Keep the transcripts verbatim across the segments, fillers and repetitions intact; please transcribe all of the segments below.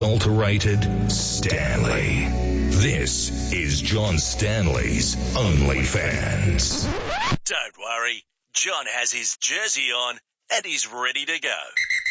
Adulterated Stanley. This is John Stanley's OnlyFans. Don't worry, John has his jersey on and he's ready to go.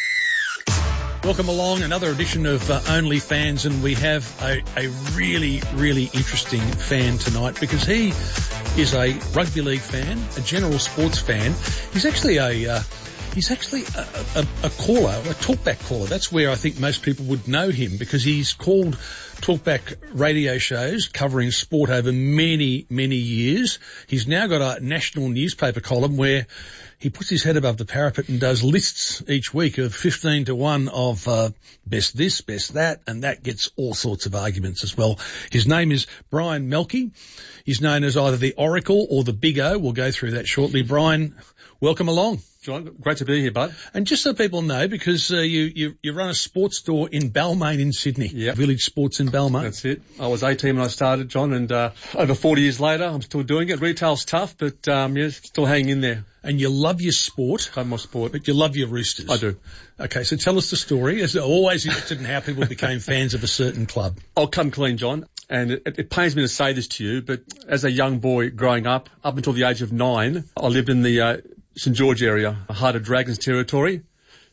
Welcome along, another edition of uh, OnlyFans, and we have a, a really, really interesting fan tonight because he is a rugby league fan, a general sports fan. He's actually a... Uh, He's actually a, a, a caller, a talkback caller. That's where I think most people would know him because he's called talkback radio shows covering sport over many, many years. He's now got a national newspaper column where he puts his head above the parapet and does lists each week of fifteen to one of uh, best this, best that, and that gets all sorts of arguments as well. His name is Brian Melky. He's known as either the Oracle or the Big O. We'll go through that shortly. Brian, welcome along. John, great to be here, bud. And just so people know, because uh, you, you you run a sports store in Balmain in Sydney, yep. Village Sports in Balmain. That's it. I was eighteen when I started, John, and uh, over forty years later, I'm still doing it. Retail's tough, but um, yeah, still hanging in there. And you love your sport. Love my sport. But you love your Roosters. I do. Okay, so tell us the story. As always interested in how people became fans of a certain club. I'll come clean, John. And it, it pains me to say this to you, but as a young boy growing up, up until the age of nine, I lived in the uh, St George area, Heart of Dragons territory.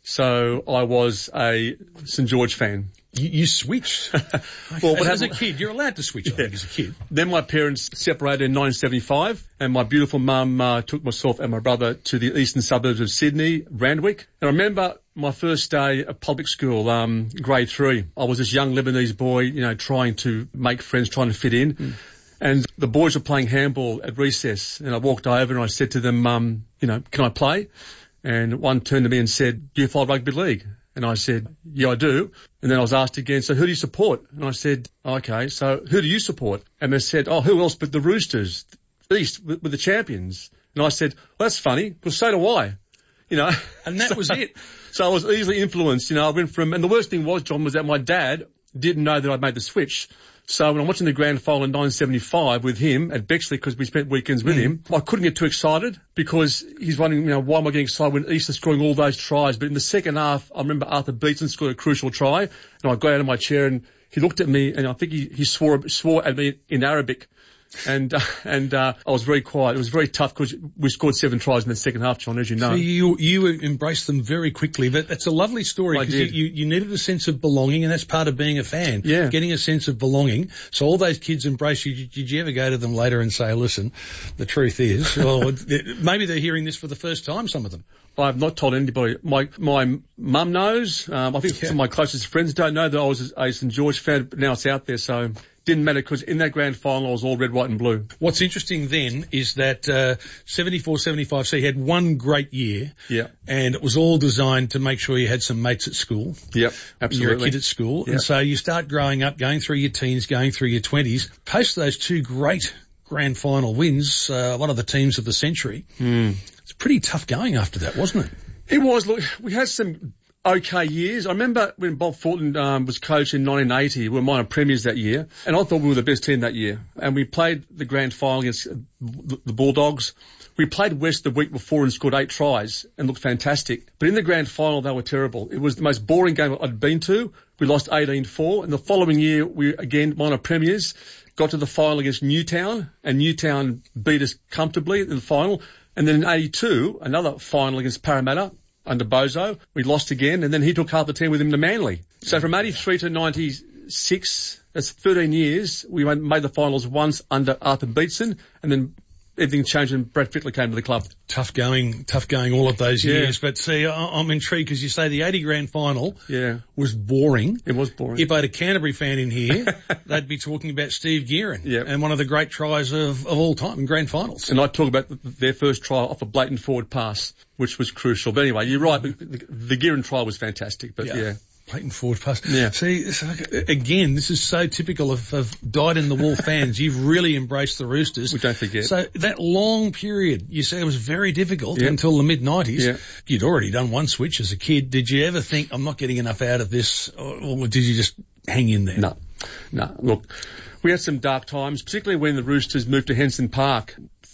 So I was a St George fan. You, you switched. well, as, as a kid, you're allowed to switch, I yeah. think, as a kid. Then my parents separated in nineteen seventy-five, and my beautiful mum uh, took myself and my brother to the eastern suburbs of Sydney, Randwick. And I remember my first day at public school, um, grade three. I was this young Lebanese boy, you know, trying to make friends, trying to fit in. Mm. And the boys were playing handball at recess, and I walked over and I said to them, um, you know, can I play? And one turned to me and said, do you follow rugby league? And I said, yeah, I do. And then I was asked again, so who do you support? And I said, okay, so who do you support? And they said, oh, who else but the Roosters, East, with, with the champions? And I said, well, that's funny, because so do I. You know. And that so, was it. So I was easily influenced. You know, I went from, and the worst thing was, John, was that my dad didn't know that I'd made the switch. So when I'm watching the grand final in nineteen seventy-five with him at Bexley, because we spent weekends with mm. him, I couldn't get too excited because he's wondering, you know, why am I getting excited when East is scoring all those tries? But in the second half, I remember Arthur Beetson scored a crucial try, and I got out of my chair and he looked at me, and I think he, he swore swore at me in Arabic. And, uh, and, uh, I was very quiet. It was very tough because we scored seven tries in the second half, John, as you know. So you, you embraced them very quickly, but that's a lovely story because you, you, you needed a sense of belonging, and that's part of being a fan. Yeah. Getting a sense of belonging. So all those kids embraced you. Did, did you ever go to them later and say, listen, the truth is, well, maybe they're hearing this for the first time, some of them. I've not told anybody. My, my mum knows. Um, I think yeah. some of my closest friends don't know that I was a St George fan, but now it's out there, so didn't matter because in that grand final I was all red, white and blue. What's interesting then is that uh, seventy-four seventy-five, so you had one great year. Yeah. And it was all designed to make sure you had some mates at school. Yep, absolutely. You're a kid at school. Yep. And so you start growing up, going through your teens, going through your twenties. Post those two great grand final wins, uh, one of the teams of the century. Mm. It's pretty tough going after that, wasn't it? It was. Look, we had some okay years. I remember when Bob Fulton um, was coach in nineteen eighty, we were minor premiers that year, and I thought we were the best team that year. And we played the grand final against the, the Bulldogs. We played West the week before and scored eight tries and looked fantastic. But in the grand final, they were terrible. It was the most boring game I'd been to. We lost eighteen four. And the following year, we, again, minor premiers, got to the final against Newtown, and Newtown beat us comfortably in the final. And then in eighty-two, another final against Parramatta under Bozo. We lost again, and then he took half the team with him to Manly. So from eighty-three to ninety-six, that's thirteen years. We made the finals once under Arthur Beetson, and then everything changed and Brad Fittler came to the club. Tough going, tough going all of those yeah. years. But see, I'm intrigued because you say the eighty grand final yeah. was boring. It was boring. If I had a Canterbury fan in here, they'd be talking about Steve Gearin yeah. and one of the great tries of, of all time in grand finals. And I'd talk about their first try off a blatant forward pass, which was crucial. But anyway, you're right. The, the Gearin try was fantastic. But yeah. yeah. Blatant forward pass. Yeah. See, again, this is so typical of, of dyed-in-the-wool fans. You've really embraced the Roosters. We don't forget. So that long period, you said it was very difficult yeah. until the mid-nineties. Yeah. You'd already done one switch as a kid. Did you ever think, I'm not getting enough out of this, or, or did you just hang in there? No. No. Look, we had some dark times, particularly when the Roosters moved to Henson Park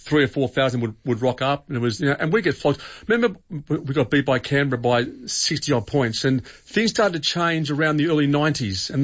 three or four thousand would, would rock up, and it was, you know, and we get flogged. Remember, we got beat by Canberra by sixty odd points, and things started to change around the early nineties, and